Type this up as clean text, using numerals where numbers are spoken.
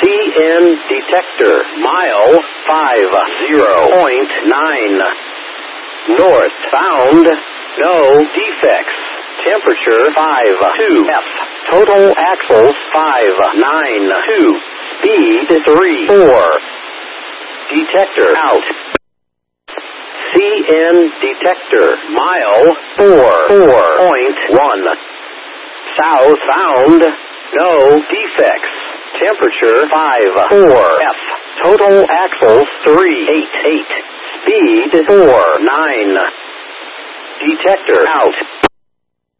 CN detector, mile 50.9. Northbound, no defects. Temperature 52F. Total axles 592. Speed 34. Detector out. CN detector, mile 4.1. Southbound, no defects. Temperature 54F. Total axles 388. Speed 49. Detector out.